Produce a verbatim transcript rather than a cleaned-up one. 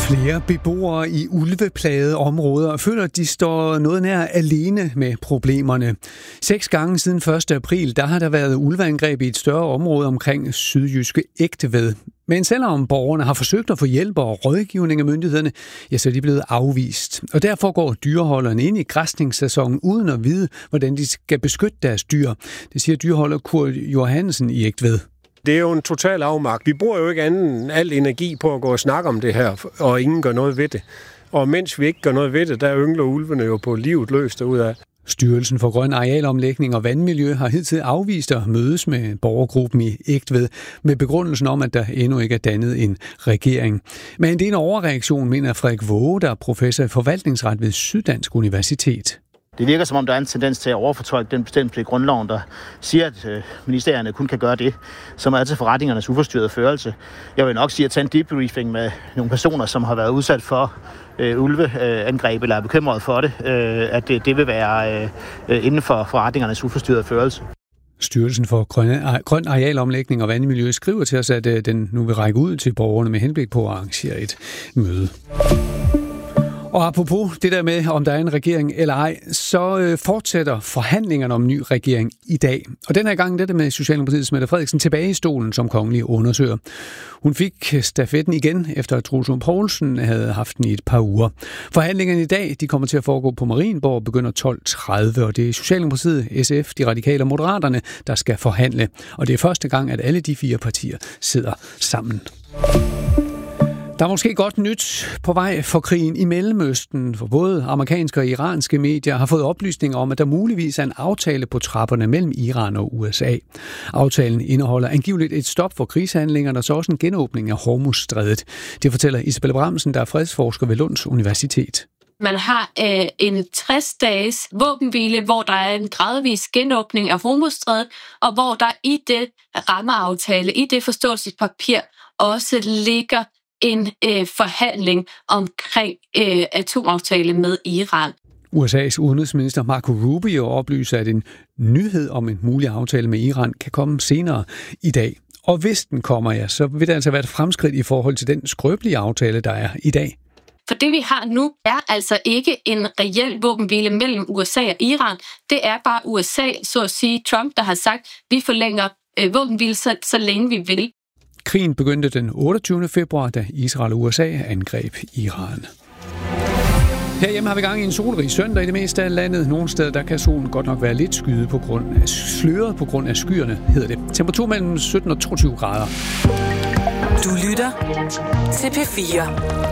Flere beboere i ulveplagede områder føler, at de står noget nær alene med problemerne. Seks gange siden første april, der har der været ulveangreb i et større område omkring sydjyske Egtved. Men selvom borgerne har forsøgt at få hjælp og rådgivning af myndighederne, ja, så er de blevet afvist. Og derfor går dyreholderne ind i græsningssæsonen uden at vide, hvordan de skal beskytte deres dyr. Det siger dyreholder Kurt Johansen i Egtved. Det er jo en total afmagt. Vi bruger jo ikke andet end al energi på at gå og snakke om det her, og ingen gør noget ved det. Og mens vi ikke gør noget ved det, der yngler ulvene jo på livet løs derudad. Styrelsen for Grøn Arealomlægning og Vandmiljø har hidtil afvist at mødes med borgergruppen i Egtved med begrundelsen om, at der endnu ikke er dannet en regering. Men det er en overreaktion, mener Frederik Våge, der er professor i forvaltningsret ved Syddansk Universitet. Det virker som om, der er en tendens til at overfortolke den bestemmelse i grundloven, der siger, at øh, ministerierne kun kan gøre det, som er til forretningernes uforstyrrede førelse. Jeg vil nok sige at tage en debriefing med nogle personer, som har været udsat for øh, ulveangreb eller er bekymret for det, øh, at det, det vil være øh, inden for forretningernes uforstyrrede førelse. Styrelsen for Grøn Arealomlægning og Vandmiljø skriver til os, at øh, den nu vil række ud til borgerne med henblik på at arrangere et møde. Og apropos det der med, om der er en regering eller ej, så øh, fortsætter forhandlingerne om en ny regering i dag. Og den her gang det der med Socialdemokratiets Mette Frederiksen tilbage i stolen som kongelig undersøger. Hun fik stafetten igen, efter at Troels Lund Poulsen havde haft den i et par uger. Forhandlingerne i dag de kommer til at foregå på Marienborg og begynder tolv tredive, og det er Socialdemokratiet, S F, De Radikale og Moderaterne, der skal forhandle. Og det er første gang, at alle de fire partier sidder sammen. Der er måske godt nyt på vej for krigen i Mellemøsten, for både amerikanske og iranske medier har fået oplysninger om, at der muligvis er en aftale på trapperne mellem Iran og U S A. Aftalen indeholder angiveligt et stop for krigshandlinger, og så også en genåbning af Hormuzstrædet. Det fortæller Isabelle Bramsen, der er fredsforsker ved Lunds Universitet. Man har øh, en tres dages våbenhvile, hvor der er en gradvis genåbning af Hormuzstrædet, og hvor der i det rammeaftale, i det forståelsespapir, også ligger en øh, forhandling omkring øh, atomaftale med Iran. U S A's udenrigsminister Marco Rubio oplyser, at en nyhed om en mulig aftale med Iran kan komme senere i dag. Og hvis den kommer, ja, så vil det altså være et fremskridt i forhold til den skrøbelige aftale, der er i dag. For det, vi har nu, er altså ikke en reel våbenhvile mellem U S A og Iran. Det er bare U S A, så at sige Trump, der har sagt, at vi forlænger øh, våbenhvile så, så længe vi vil. Krigen begyndte den otteogtyvende februar, da Israel og U S A angreb Iran. Herhjemme har vi gang i en solrig søndag i det meste af landet. Nogle steder der kan solen godt nok være lidt skyet på grund af sløret på grund af skyerne, hedder det. Temperatur mellem sytten og toogtyve grader. Du lytter til P fire.